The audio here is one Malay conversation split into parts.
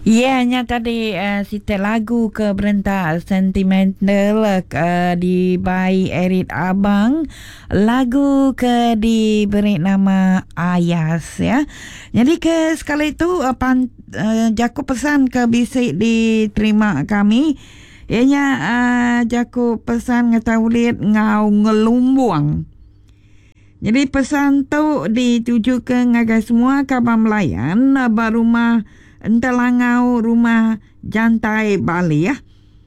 Ianya tadi sita lagu ke berentak sentimental di by Erit Abang. Lagu ke diberi nama Ayas ya. Jadi ke sekali itu Jaku pesan ke bisik diterima kami. Ianya Jaku pesan ngetaulit ngau ngelumbuang. Jadi pesan tu dituju ke ngagai semua kabar melayan barumah Entelangau rumah jantai Bali ya.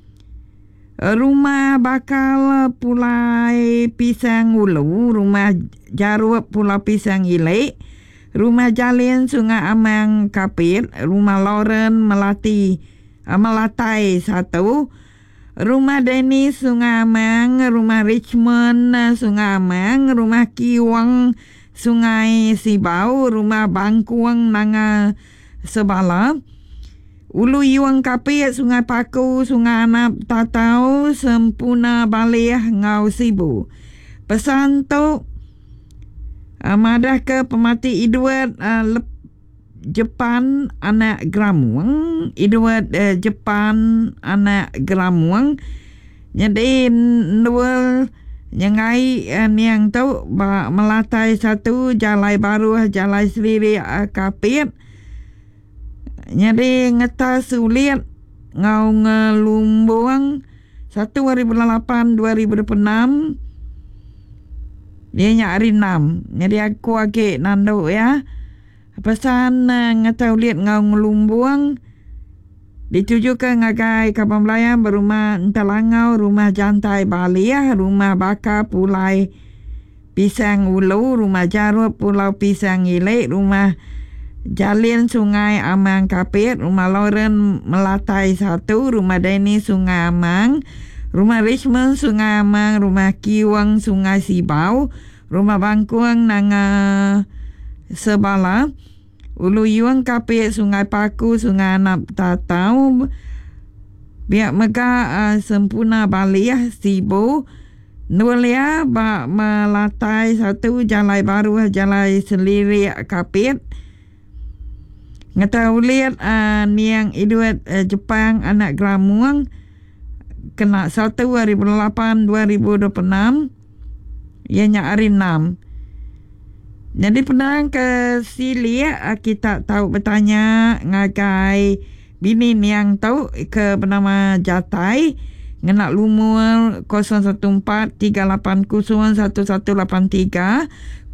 Rumah bakal Pulai Pisang Ulu, rumah Jarut Pulau Pisang Ilek, rumah Jalin Sungai Amang Kapit, rumah Lauren Melatai 1, rumah Denis Sungai Amang, rumah Richmond Sungai Amang, rumah Kiwang Sungai Sibau, rumah Bangkuang Nanga Sebala, Ulu Yuang Kapit, Sungai Paku, Sungai Anap Tatau, Sempuna Balih Ngau Sibu. Pesan tu madah ke pemati Edward Jepan anak Gramuang, Edward Jepan anak Gramuang. Jadi dua nyangai yang tu Melatai 1, Jalai Baru, Jalai Seliri Kapit. Jadi ngetas sulit ngau ngelumbuang 1/8/2026 dia nyari 6. Jadi aku agak nando ya. Pesan ngetaulit ngau ngelumbuang dituju ke ngagai Kapal Melayan berumah Entelangau, rumah jantai Bali ya, rumah Baka Pulai Pisang Ulu, rumah Jarut Pulau Pisang Ilek, rumah Jalin Sungai Amang Kapit, rumah Lauren Melatai 1, rumah Denny Sungai Amang, rumah Richmond Sungai Amang, rumah Kiwang Sungai Sibau, rumah Bangkuang Nanga Sebala, Ulu Yuang Kapit, Sungai Paku, Sungai Anap Tatau, Biak Megah Sempuna Bali Sibu, Nulia Melatai 1, Jalai Baru, Jalai Seliri Kapit. Ngetaulit niang Edward Jepang anak Gramuang kena 1/8/2026 ianya hari 6. Jadi penang ke sili kita tahu bertanya ngagai bini niang tahu ke bernama Jatai ngenak lumur 01438011183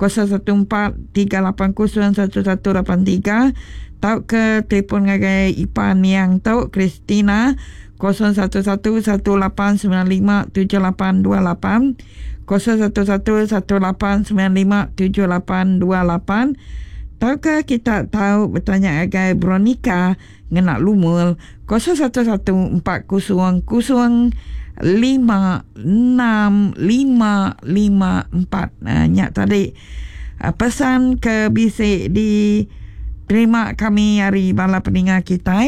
01438011183. Tahu ke telefon ngagai Ipan yang tahu Kristina 0111895788 0111895788. Tahu ke kita tahu bertanya ngagai Bronika ngenak lumur 0114056554. Nyak tadi pesan ke bisik di terima kami hari bala pendengar kita.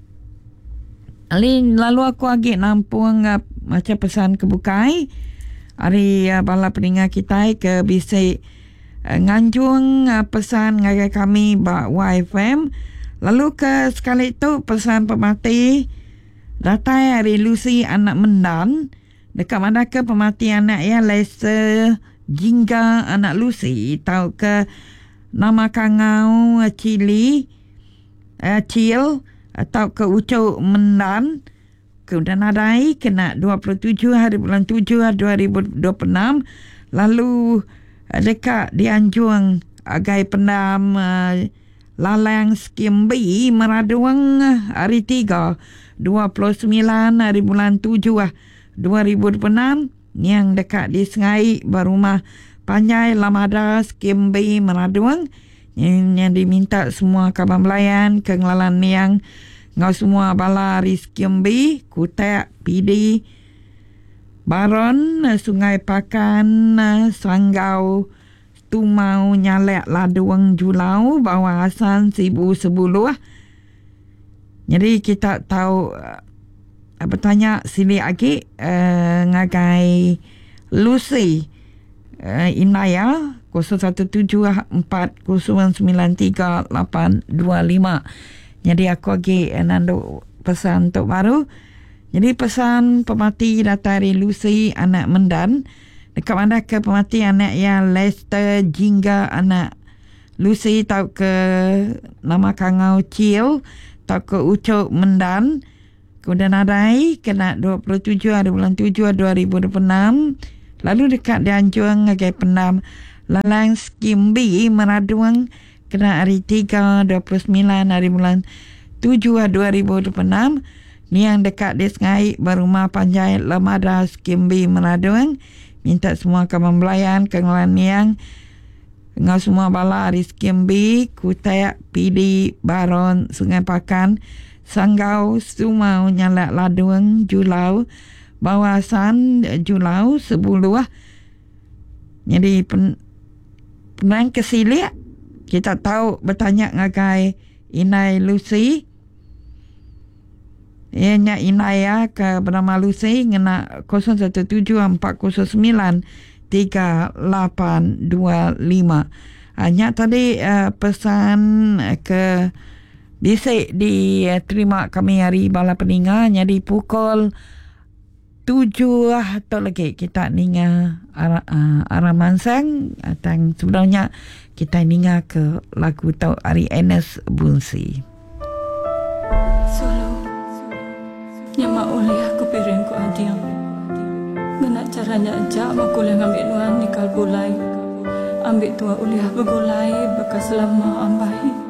Lalu aku agak nampung macam pesan kebukai hari bala pendengar kita ke bisik nganjung pesan ngagai kami bahawa YFM. Lalu ke sekali itu pesan pemati datai hari Lucy anak Mendan dekat mana ke pemati anak ya Lester Jingga anak Lucy. Tahu ke nama kangau Cili Cil atau ke Ucuk Mendan kemudian adai kena 27 hari bulan 7 2026. Lalu dekat di Anjuang agai pendam Lalang Skimbi Meraduang hari 3 29 hari bulan 7 2026 yang dekat di Sengai berumah Panjai Lamada Skimbi Meraduang yang diminta semua kabar melayan kengelalan yang ngau semua bala Skimbi Kutek Pidi Baron Sungai Pakan Sanggau Tumau Nyalek Laduang Julau Bawah Asan Sibu Sebuluh. Jadi kita tahu bertanya sini lagi ngagai Lucy Inaya 0174093825 Jadi aku lagi nanduk pesan untuk baru. Jadi pesan pemati datari Lucy anak Mendan. Dekat mana ke pemati anak yang Lester Jingga anak Lucy tau ke nama Kangau Cil tau ke Ucok Mendan. Kemudian adai kena 27 hari bulan 7 2026. Lalu dekat Dianjuang ngagai pendam Lalang Skimbi Meraduang kena hari 3 29 hari bulan 7 2026. Ni yang dekat di Sengai Berumah Panjai Lemada Skimbi Meraduang. Minta semua kawan belayan kengalan yang ngau semua bala hari Skimbi Kutai Pidi Baron Sungai Pakan Sanggau Sumau Nyalak Laduang Julau Bawasan Julau Sebuluh. Jadi penang kesilik kita tahu bertanya ngagai Inai Lucy. Ianya Inai ya ke bernama Lucy ngena 0174093825. Hanya tadi pesan ke bisik terima kami hari bala peninga jadi pukul 7 atau lagi kita ninga arah mansang atang sebenarnya kita ninga ke lagu tau Ari Enes Bunsi. Solo nyama oleh aku piring ku adiang ngena caranya ajak makulah ngambil nuan nikal bulai ambil tua oleh begulai bekas lama ambai